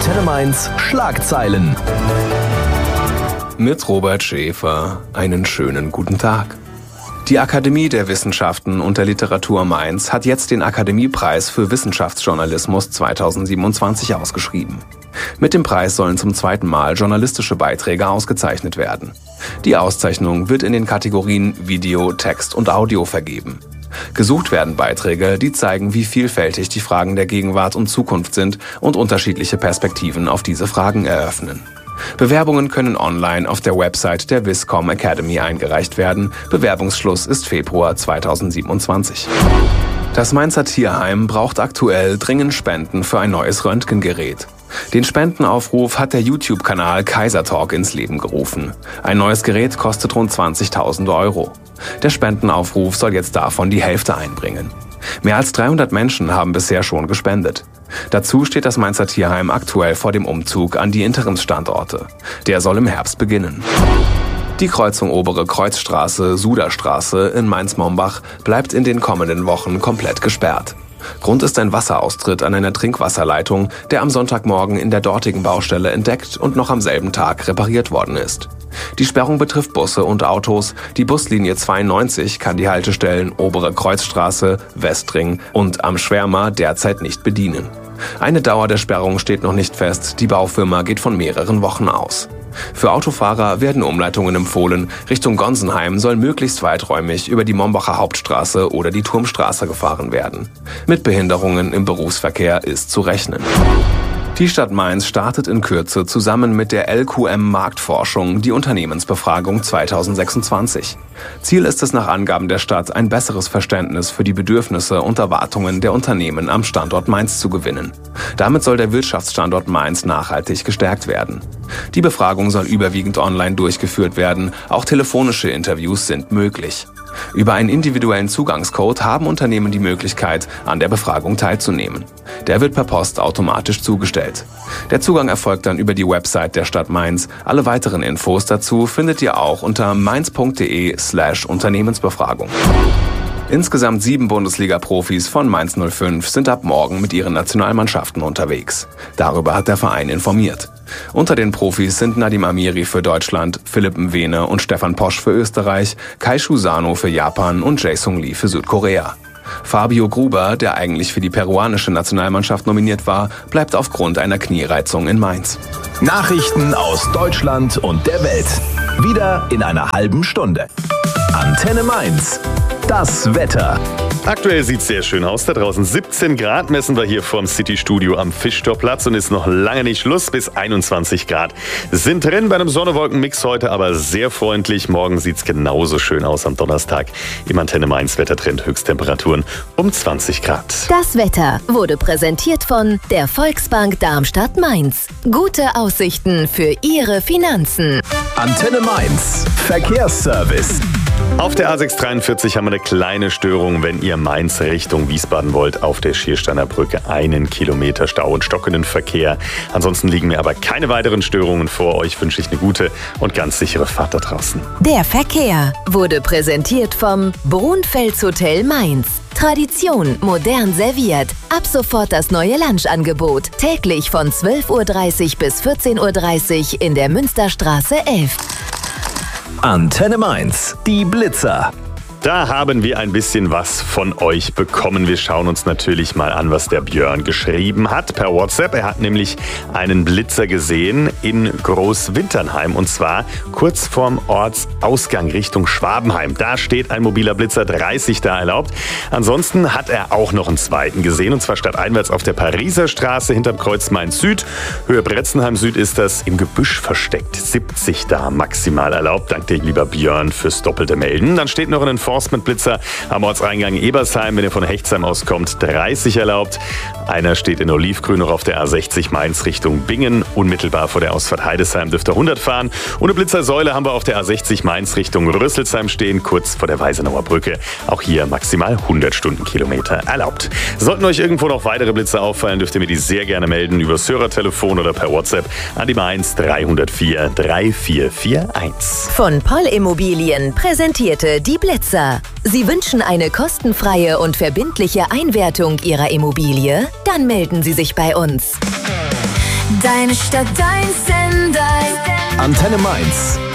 Antenne Mainz Schlagzeilen. Mit Robert Schäfer einen schönen guten Tag. Die Akademie der Wissenschaften und der Literatur Mainz hat jetzt den Akademiepreis für Wissenschaftsjournalismus 2027 ausgeschrieben. Mit dem Preis sollen zum zweiten Mal journalistische Beiträge ausgezeichnet werden. Die Auszeichnung wird in den Kategorien Video, Text und Audio vergeben. Gesucht werden Beiträge, die zeigen, wie vielfältig die Fragen der Gegenwart und Zukunft sind und unterschiedliche Perspektiven auf diese Fragen eröffnen. Bewerbungen können online auf der Website der Viscom Academy eingereicht werden. Bewerbungsschluss ist Februar 2027. Das Mainzer Tierheim braucht aktuell dringend Spenden für ein neues Röntgengerät. Den Spendenaufruf hat der YouTube-Kanal Kaisertalk ins Leben gerufen. Ein neues Gerät kostet rund 20.000 Euro. Der Spendenaufruf soll jetzt davon die Hälfte einbringen. Mehr als 300 Menschen haben bisher schon gespendet. Dazu steht das Mainzer Tierheim aktuell vor dem Umzug an die Interimsstandorte. Der soll im Herbst beginnen. Die Kreuzung Obere Kreuzstraße-Suderstraße in Mainz-Mombach bleibt in den kommenden Wochen komplett gesperrt. Grund ist ein Wasseraustritt an einer Trinkwasserleitung, der am Sonntagmorgen in der dortigen Baustelle entdeckt und noch am selben Tag repariert worden ist. Die Sperrung betrifft Busse und Autos. Die Buslinie 92 kann die Haltestellen Obere Kreuzstraße, Westring und Am Schwärmer derzeit nicht bedienen. Eine Dauer der Sperrung steht noch nicht fest, die Baufirma geht von mehreren Wochen aus. Für Autofahrer werden Umleitungen empfohlen. Richtung Gonsenheim soll möglichst weiträumig über die Mombacher Hauptstraße oder die Turmstraße gefahren werden. Mit Behinderungen im Berufsverkehr ist zu rechnen. Die Stadt Mainz startet in Kürze zusammen mit der LQM Marktforschung die Unternehmensbefragung 2026. Ziel ist es nach Angaben der Stadt, ein besseres Verständnis für die Bedürfnisse und Erwartungen der Unternehmen am Standort Mainz zu gewinnen. Damit soll der Wirtschaftsstandort Mainz nachhaltig gestärkt werden. Die Befragung soll überwiegend online durchgeführt werden, auch telefonische Interviews sind möglich. Über einen individuellen Zugangscode haben Unternehmen die Möglichkeit, an der Befragung teilzunehmen. Der wird per Post automatisch zugestellt. Der Zugang erfolgt dann über die Website der Stadt Mainz. Alle weiteren Infos dazu findet ihr auch unter mainz.de/Unternehmensbefragung. Insgesamt 7 Bundesliga-Profis von Mainz 05 sind ab morgen mit ihren Nationalmannschaften unterwegs. Darüber hat der Verein informiert. Unter den Profis sind Nadim Amiri für Deutschland, Philipp Mwene und Stefan Posch für Österreich, Kai Shuusano für Japan und Jae-Sung Lee für Südkorea. Fabio Gruber, der eigentlich für die peruanische Nationalmannschaft nominiert war, bleibt aufgrund einer Kniereizung in Mainz. Nachrichten aus Deutschland und der Welt. Wieder in einer halben Stunde. Antenne Mainz. Das Wetter. Aktuell sieht es sehr schön aus. Da draußen 17 Grad messen wir hier vom City-Studio am Fischtorplatz und ist noch lange nicht Schluss. Bis 21 Grad sind drin bei einem Sonne-Wolken-Mix heute, aber sehr freundlich. Morgen sieht es genauso schön aus am Donnerstag. Im Antenne Mainz Wettertrend Höchsttemperaturen um 20 Grad. Das Wetter wurde präsentiert von der Volksbank Darmstadt-Mainz. Gute Aussichten für Ihre Finanzen. Antenne Mainz. Verkehrsservice. Auf der A643 haben wir eine kleine Störung, wenn ihr Mainz Richtung Wiesbaden wollt. Auf der Schiersteiner Brücke 1 Kilometer Stau und stockenden Verkehr. Ansonsten liegen mir aber keine weiteren Störungen vor. Euch wünsche ich eine gute und ganz sichere Fahrt da draußen. Der Verkehr wurde präsentiert vom Brunfels Hotel Mainz. Tradition modern serviert. Ab sofort das neue Lunchangebot. Täglich von 12.30 Uhr bis 14.30 Uhr in der Münsterstraße 11. Antenne Mainz. Die Blitzer. Da haben wir ein bisschen was von euch bekommen. Wir schauen uns natürlich mal an, was der Björn geschrieben hat per WhatsApp. Er hat nämlich einen Blitzer gesehen in Großwinternheim und zwar kurz vorm Ortsausgang Richtung Schwabenheim. Da steht ein mobiler Blitzer, 30 da erlaubt. Ansonsten hat er auch noch einen zweiten gesehen und zwar stadteinwärts auf der Pariser Straße hinterm Kreuz Mainz Süd. Höhe Bretzenheim Süd ist das, im Gebüsch versteckt. 70 da maximal erlaubt. Dank dir, lieber Björn, fürs doppelte Melden. Dann steht noch ein Enforcement-Blitzer am Ortseingang Ebersheim, wenn ihr von Hechtsheim auskommt, 30 erlaubt. Einer steht in Olivgrün noch auf der A60 Mainz Richtung Bingen. Unmittelbar vor der Ausfahrt Heidesheim dürft ihr 100 fahren. Und eine Blitzersäule haben wir auf der A60 Mainz Richtung Rüsselsheim stehen, kurz vor der Weisenauer Brücke. Auch hier maximal 100 Stundenkilometer erlaubt. Sollten euch irgendwo noch weitere Blitzer auffallen, dürft ihr mir die sehr gerne melden über das Hörertelefon oder per WhatsApp an die Mainz 304 3441. Von Poll Immobilien präsentierte die Blitzer. Sie wünschen eine kostenfreie und verbindliche Einwertung Ihrer Immobilie? Dann melden Sie sich bei uns. Deine Stadt, dein Sender. Antenne Mainz.